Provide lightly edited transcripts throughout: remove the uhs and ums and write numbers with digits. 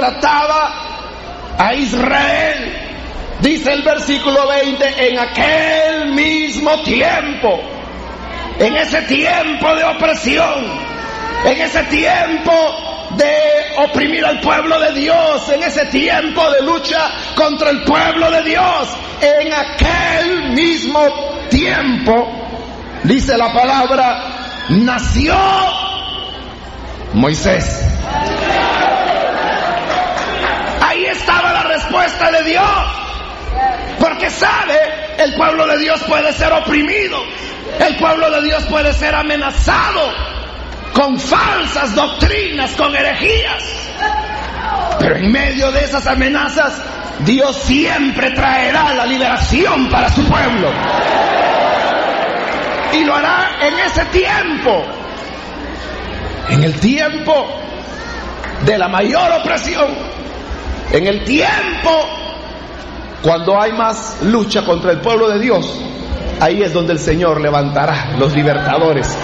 trataba a Israel. Dice el versículo 20, en aquel mismo tiempo, en ese tiempo de opresión, en ese tiempo de oprimir al pueblo de Dios, en ese tiempo de lucha contra el pueblo de Dios, en aquel mismo tiempo, dice la palabra, nació Moisés. Ahí estaba la respuesta de Dios, porque sabe, el pueblo de Dios puede ser oprimido, el pueblo de Dios puede ser amenazado con falsas doctrinas, con herejías, pero en medio de esas amenazas Dios siempre traerá la liberación para su pueblo, y lo hará en ese tiempo, en el tiempo de la mayor opresión, en el tiempo cuando hay más lucha contra el pueblo de Dios. Ahí es donde el Señor levantará los libertadores.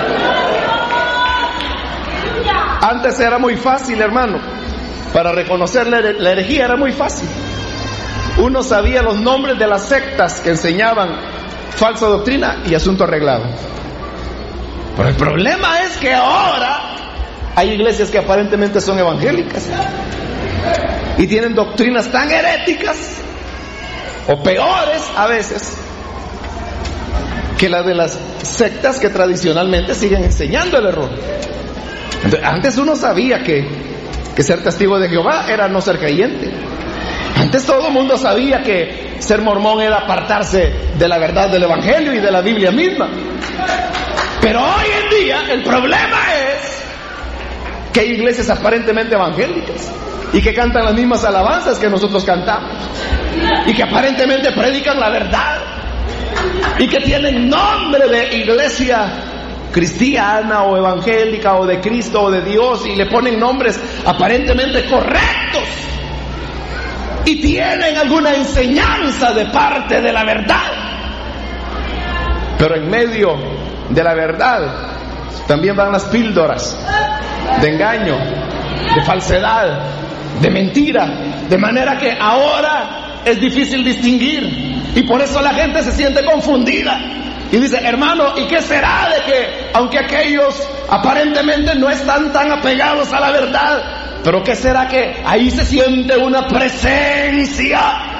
Antes era muy fácil, hermano, para reconocer la herejía era muy fácil. Uno sabía los nombres de las sectas que enseñaban falsa doctrina y asunto arreglado. Pero el problema es que ahora hay iglesias que aparentemente son evangélicas y tienen doctrinas tan heréticas o peores a veces que las de las sectas que tradicionalmente siguen enseñando el error. Entonces, antes uno sabía que ser testigo de Jehová era no ser creyente. Antes todo el mundo sabía que ser mormón era apartarse de la verdad del evangelio y de la Biblia misma. Pero hoy en día el problema es que hay iglesias aparentemente evangélicas y que cantan las mismas alabanzas que nosotros cantamos y que aparentemente predican la verdad y que tienen nombre de iglesia cristiana o evangélica o de Cristo o de Dios y le ponen nombres aparentemente correctos y tienen alguna enseñanza de parte de la verdad, pero en medio de la verdad también van las píldoras de engaño, de falsedad, de mentira, de manera que ahora es difícil distinguir y por eso la gente se siente confundida y dice, hermano, ¿y qué será de que aunque aquellos aparentemente no están tan apegados a la verdad, pero qué será que ahí se siente una presencia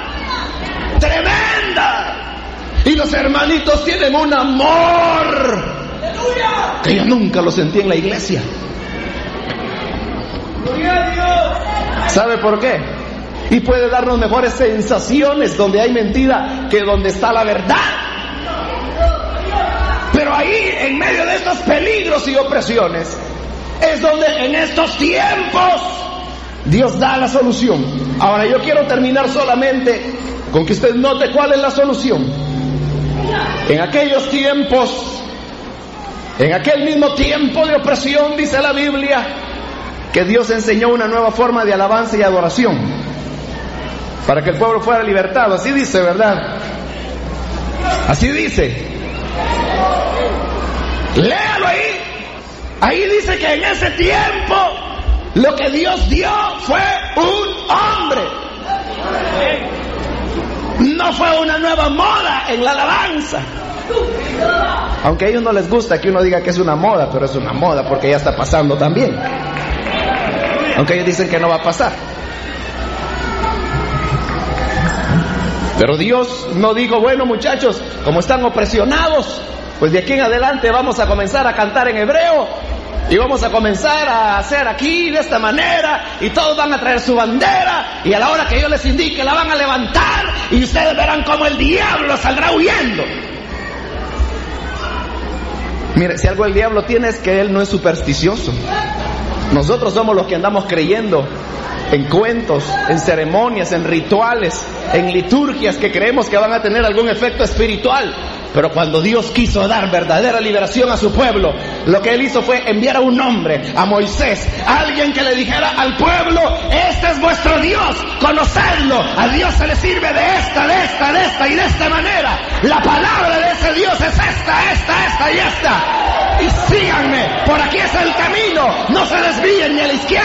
tremenda y los hermanitos tienen un amor que yo nunca lo sentí en la iglesia? ¿Sabe por qué? Y puede darnos mejores sensaciones donde hay mentira que donde está la verdad. Pero ahí, en medio de estos peligros y opresiones, es donde en estos tiempos Dios da la solución. Ahora yo quiero terminar solamente con que usted note cuál es la solución. En aquellos tiempos, en aquel mismo tiempo de opresión, dice la Biblia, que Dios enseñó una nueva forma de alabanza y adoración para que el pueblo fuera libertado. Así dice, ¿verdad? Así dice. Léalo ahí. Ahí dice que en ese tiempo lo que Dios dio fue un hombre. No fue una nueva moda en la alabanza. Aunque a ellos no les gusta que uno diga que es una moda, pero es una moda porque ya está pasando también. Aunque ellos dicen que no va a pasar. Pero Dios no dijo, bueno muchachos, como están opresionados, pues de aquí en adelante vamos a comenzar a cantar en hebreo y vamos a comenzar a hacer aquí de esta manera y todos van a traer su bandera y a la hora que yo les indique la van a levantar y ustedes verán como el diablo saldrá huyendo. Mire, si algo el diablo tiene es que él no es supersticioso. Nosotros somos los que andamos creyendo en cuentos, en ceremonias, en rituales, en liturgias que creemos que van a tener algún efecto espiritual. Pero cuando Dios quiso dar verdadera liberación a su pueblo, lo que Él hizo fue enviar a un hombre, a Moisés, alguien que le dijera al pueblo, este es vuestro Dios, conocedlo, a Dios se le sirve de esta y de esta manera. La palabra de ese Dios es esta y esta. Y síganme, por aquí es el camino, no se desvíen ni a la izquierda